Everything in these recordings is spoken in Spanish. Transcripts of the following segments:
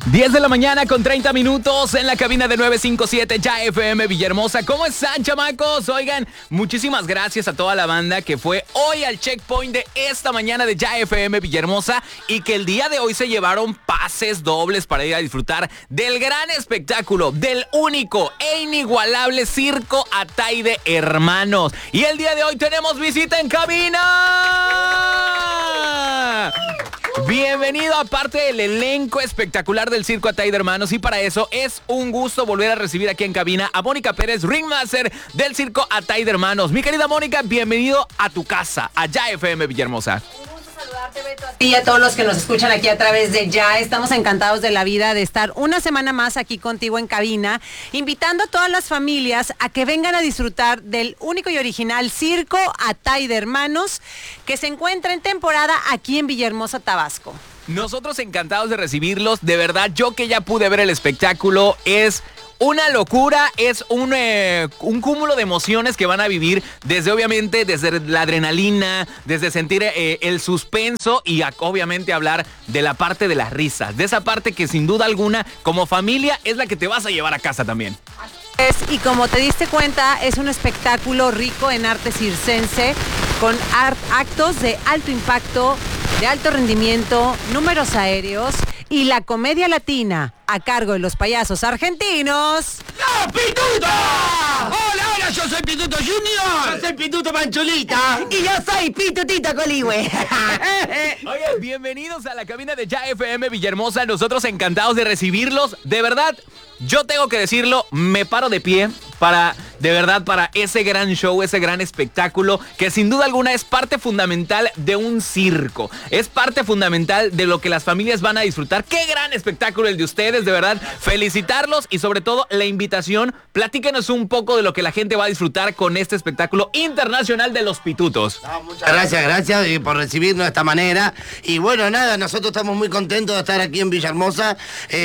10 de la mañana con 30 minutos en la cabina de 957 Ya FM Villahermosa. ¿Cómo están, chamacos? Oigan, muchísimas gracias a toda la banda que fue hoy al checkpoint de esta mañana de Ya FM Villahermosa y que el día de hoy se llevaron pases dobles para ir a disfrutar del gran espectáculo, del único e inigualable Circo Ataide Hermanos. Y el día de hoy tenemos visita en cabina. Bienvenido a parte del elenco espectacular del Circo Ataide Hermanos, y para eso es un gusto volver a recibir aquí en cabina a Mónica Pérez, Ringmaster del Circo Ataide Hermanos. Mi querida Mónica, bienvenido a tu casa, a Ya FM Villahermosa. Saludarte, Beto, a ti y a todos los que nos escuchan aquí a través de Ya. Estamos encantados de la vida de estar una semana más aquí contigo en cabina, invitando a todas las familias a que vengan a disfrutar del único y original Circo Ataide Hermanos, que se encuentra en temporada aquí en Villahermosa, Tabasco. Nosotros encantados de recibirlos, de verdad, yo que ya pude ver el espectáculo, es una locura, es un cúmulo de emociones que van a vivir desde, obviamente, desde la adrenalina, desde sentir el suspenso y obviamente hablar de la parte de las risas, de esa parte que sin duda alguna, como familia, es la que te vas a llevar a casa también. Y como te diste cuenta, es un espectáculo rico en arte circense, con actos de alto impacto, de alto rendimiento, números aéreos y la comedia latina a cargo de los payasos argentinos. ¡Los Pitutos! Hola, yo soy Pituto Junior. Yo soy Pituto Mancholita. Y yo soy Pitutito Coligüe. Oye, bienvenidos a la cabina de Ya FM Villahermosa. Nosotros encantados de recibirlos. De verdad, yo tengo que decirlo, me paro de pie para ese gran show, ese gran espectáculo, que sin duda alguna es parte fundamental de un circo. Es parte fundamental de lo que las familias van a disfrutar. ¡Qué gran espectáculo el de ustedes! De verdad, felicitarlos y sobre todo la invitación. Platíquenos un poco de lo que la gente va a disfrutar con este espectáculo internacional de los Pitutos. Muchas gracias por recibirnos de esta manera. Y bueno, nada, nosotros estamos muy contentos de estar aquí en Villahermosa,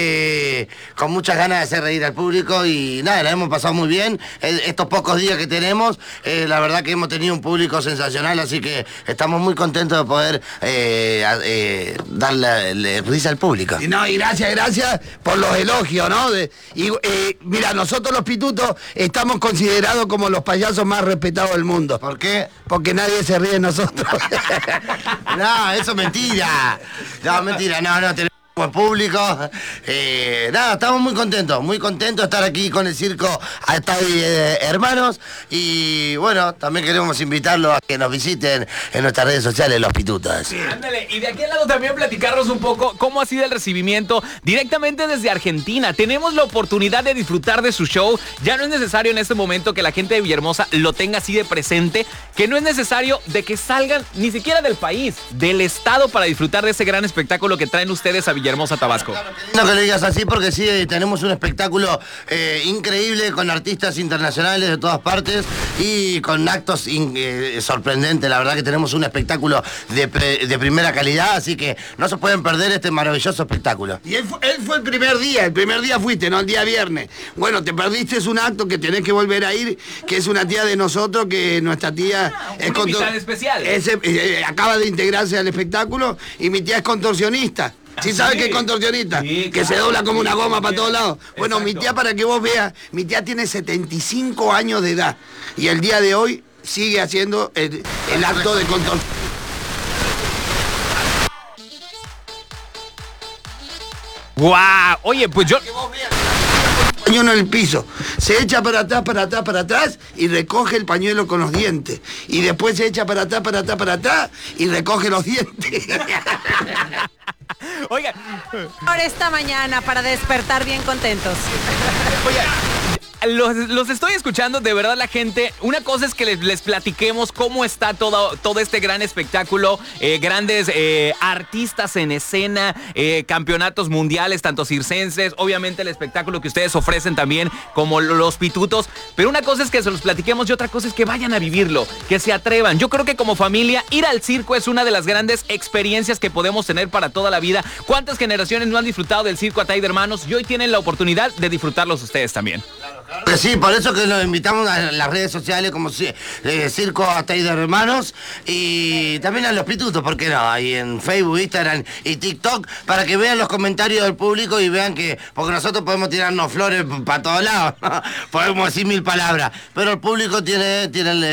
con muchas ganas de hacer reír al público y nada, la hemos pasado muy bien. Estos pocos días que tenemos, la verdad que hemos tenido un público sensacional, así que estamos muy contentos de poder darle risa al público. Y gracias por los elogios, ¿no? Mira, nosotros los Pitutos estamos considerados como los payasos más respetados del mundo. ¿Por qué? Porque nadie se ríe de nosotros. No, eso es mentira. No, mentira, no, tenemos buen público. Nada, estamos muy contentos de estar aquí con el Circo Ataide Hermanos. Y bueno, también queremos invitarlos a que nos visiten en nuestras redes sociales, Los Pitutos. Sí. Ándale, y de aquel lado también platicarnos un poco cómo ha sido el recibimiento directamente desde Argentina. Tenemos la oportunidad de disfrutar de su show. Ya no es necesario en este momento que la gente de Villahermosa lo tenga así de presente, que no es necesario de que salgan ni siquiera del país, del estado, para disfrutar de ese gran espectáculo que traen ustedes a Villahermosa, Tabasco. No que lo digas así, porque sí, tenemos un espectáculo increíble con artistas internacionales de todas partes y con actos sorprendentes. La verdad que tenemos un espectáculo de primera calidad, así que no se pueden perder este maravilloso espectáculo. Y él fue el primer día fuiste, ¿no? El día viernes. Bueno, te perdiste un acto que tenés que volver a ir, que es una tía de nosotros, que nuestra tía es una invitada especial. Acaba de integrarse al espectáculo y mi tía es contorsionista. ¿Sí sabes qué es contorsionista? Sí, que se dobla como una goma para todos lados. Bueno, exacto. Mi tía, para que vos veas, mi tía tiene 75 años de edad y el día de hoy sigue haciendo el acto de contorsión. ¡Guau! Oye, pues yo... Pañuelo en el piso, se echa para atrás y recoge el pañuelo con los dientes y después se echa para atrás y recoge los dientes. Oiga, Por esta mañana, para despertar bien contentos. los estoy escuchando, de verdad, la gente. Una cosa es que les platiquemos cómo está todo este gran espectáculo, grandes artistas en escena, campeonatos mundiales, tanto circenses, obviamente el espectáculo que ustedes ofrecen también, como los Pitutos. Pero una cosa es que se los platiquemos y otra cosa es que vayan a vivirlo, que se atrevan. Yo creo que como familia, ir al circo es una de las grandes experiencias que podemos tener para toda la vida. ¿Cuántas generaciones no han disfrutado del Circo Ataide Hermanos? Y hoy tienen la oportunidad de disfrutarlos ustedes también. Claro que sí, por eso que los invitamos a las redes sociales como Circo Ataider Hermanos y también a los pitutos, ¿por qué no? Ahí en Facebook, Instagram y TikTok, para que vean los comentarios del público y vean que, porque nosotros podemos tirarnos flores para todos lados, ¿no? Podemos decir 1000 palabras, pero el público tiene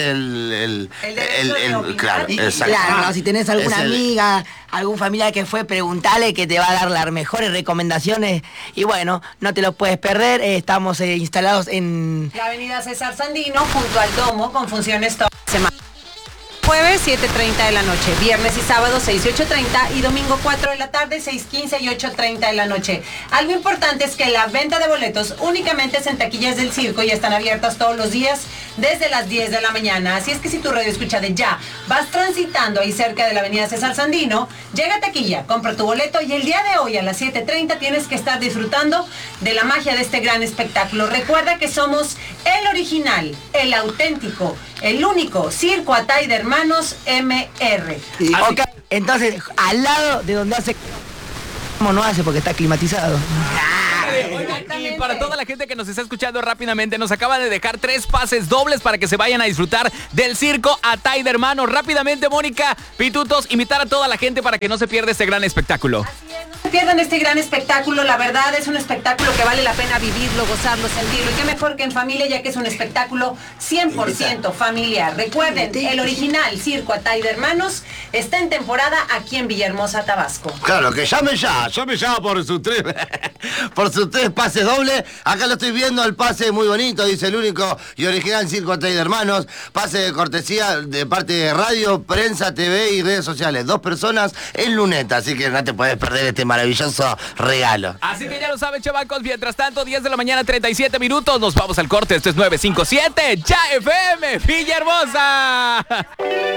claro, exacto. Claro, no, si tenés alguna amiga, algún familiar que fue, preguntale que te va a dar las mejores recomendaciones. Y bueno, no te lo puedes perder. Estamos instalados en la avenida César Sandino, junto al Domo, con funciones toda la semana. Jueves 7:30 de la noche, viernes y sábado 6 y 8:30 y domingo 4 de la tarde 6:15 y 8:30 de la noche. Algo importante es que la venta de boletos únicamente es en taquillas del circo y están abiertas todos los días desde las 10 de la mañana. Así es que si tu radio escucha de Ya vas transitando ahí cerca de la avenida César Sandino, llega a taquilla, compra tu boleto y el día de hoy a las 7:30 tienes que estar disfrutando de la magia de este gran espectáculo. Recuerda que somos el original, el auténtico, el único Circo Ataider Hermanos MR. Ok, entonces, al lado de donde hace... ¿Cómo no hace? Porque está climatizado. Y para toda la gente que nos está escuchando rápidamente, nos acaba de dejar 3 pases dobles para que se vayan a disfrutar del Circo Ataider Hermanos. Rápidamente, Mónica, pitutos, invitar a toda la gente para que no se pierda este gran espectáculo. Así es, no se pierdan este gran espectáculo. La verdad es un espectáculo que vale la pena vivirlo, gozarlo, sentirlo. Y qué mejor que en familia, ya que es un espectáculo 100% familiar. Recuerden, el original Circo Ataider Hermanos está en temporada aquí en Villahermosa, Tabasco. Claro, que llame ya por sus 3 pases dobles. Acá lo estoy viendo, el pase muy bonito, dice el único y original Circo Ataider Hermanos. Pase de cortesía de parte de radio, prensa, TV y redes sociales. 2 personas en luneta, así que no te puedes perder este maravilloso regalo. Así que ya lo saben, chavacos. Mientras tanto, 10 de la mañana, 37 minutos. Nos vamos al corte. Esto es 957 Ya FM Villahermosa.